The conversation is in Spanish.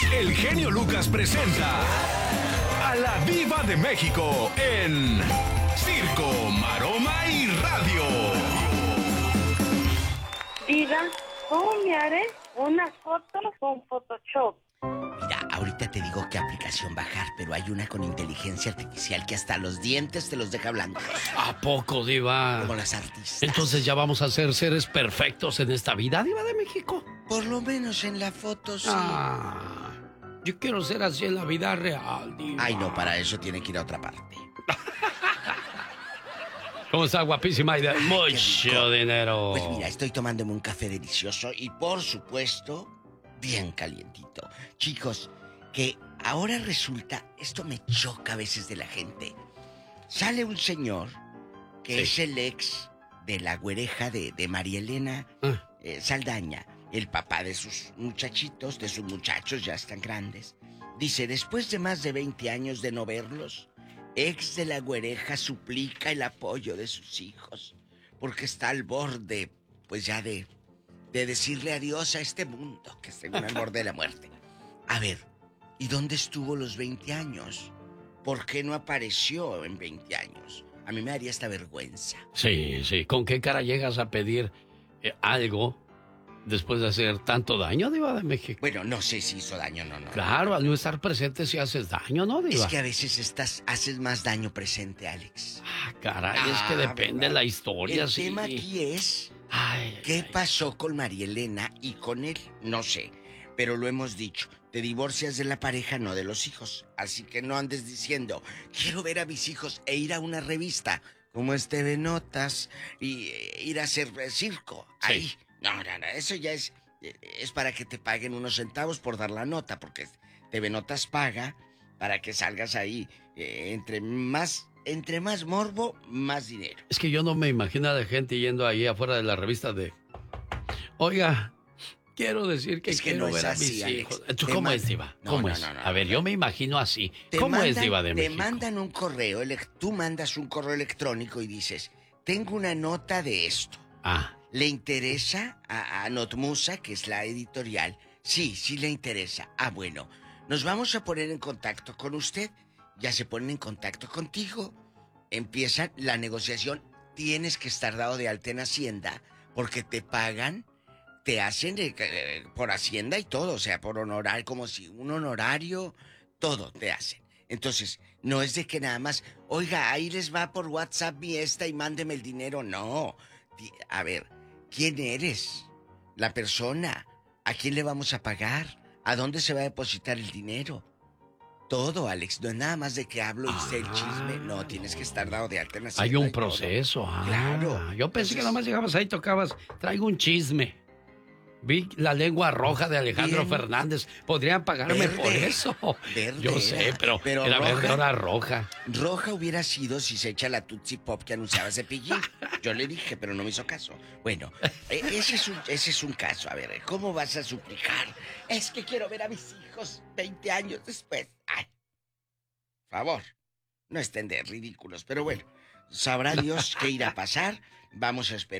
El genio Lucas presenta a la Diva de México en Circo, Maroma y Radio. Diva, ¿cómo me haré una foto con Photoshop? Mira, ahorita te digo qué aplicación bajar, pero hay una con inteligencia artificial que hasta los dientes te los deja blancos. ¿A poco, Diva? Como las artistas. Entonces ya vamos a ser seres perfectos en esta vida, Diva de México. Por lo menos en la foto, sí. Yo quiero ser así en la vida real, Diva. Ay, no, para eso tiene que ir a otra parte. ¿Cómo está, guapísima y de mucho dinero? Pues mira, estoy tomándome un café delicioso y por supuesto, bien calientito. Chicos, que ahora resulta, esto me choca a veces de la gente. Sale un señor que es el ex de la güereja de María Elena Saldaña, el papá de sus muchachitos, de sus muchachos, ya están grandes. Dice, después de más de 20 años de no verlos, ex de la güereja suplica el apoyo de sus hijos, porque está al borde, pues ya de decirle adiós a este mundo, que está al borde de la muerte. A ver, ¿y dónde estuvo los 20 años? ¿Por qué no apareció en 20 años? A mí me daría esta vergüenza. Sí, sí. ¿Con qué cara llegas a pedir algo después de hacer tanto daño, Diva de México? Bueno, no sé si hizo daño, no. Claro, al no estar presente si haces daño, ¿no, Diva? Es que a veces haces más daño presente, Alex. Caray, es que depende de la historia, El sí. tema aquí es... ¿qué pasó con María Elena y con él? No sé, pero lo hemos dicho. Te divorcias de la pareja, no de los hijos. Así que no andes diciendo, quiero ver a mis hijos e ir a una revista como TV Notas y ir a hacer circo. Sí. Ahí. No, eso ya es para que te paguen unos centavos por dar la nota, porque TV Notas paga para que salgas ahí. Entre más morbo, más dinero. Es que yo no me imagino de gente yendo ahí afuera de la revista de... Oiga, quiero decir que quiero no ver así, a mis hijos. Alex. ¿Cómo es, Diva? ¿Cómo es? A ver, yo me imagino así. ¿Cómo es, Diva de México? Te mandan un correo, tú mandas un correo electrónico y dices, tengo una nota de esto. ¿Le interesa a Notmusa, que es la editorial? Sí le interesa. Bueno, nos vamos a poner en contacto con usted. Ya se ponen en contacto contigo. Empieza la negociación. Tienes que estar dado de alta en Hacienda porque te pagan, te hacen por Hacienda y todo, o sea, por honorario, como si un honorario, todo te hacen. Entonces, no es de que nada más, oiga, ahí les va por WhatsApp mi y mándeme el dinero. No. A ver, ¿quién eres? La persona. ¿A quién le vamos a pagar? ¿A dónde se va a depositar el dinero? Todo, Alex. No es nada más de que hablo y sé el chisme. No, tienes que estar dado de alta en la Hay un proceso. Claro. Yo pensé que nada más llegabas ahí, tocabas, traigo un chisme. Vi la lengua roja de Alejandro Fernández. Podrían pagarme por eso. Verde yo sé, pero era roja, verde, ahora roja. Roja hubiera sido si se echa la Tootsie Pop que anunciaba Cepillín. Yo le dije, pero no me hizo caso. Bueno, ese es un caso. A ver, ¿cómo vas a suplicar? Es que quiero ver a mis hijos 20 años después. Ay, por favor, no estén de ridículos. Pero bueno, sabrá Dios qué irá a pasar. Vamos a esperar.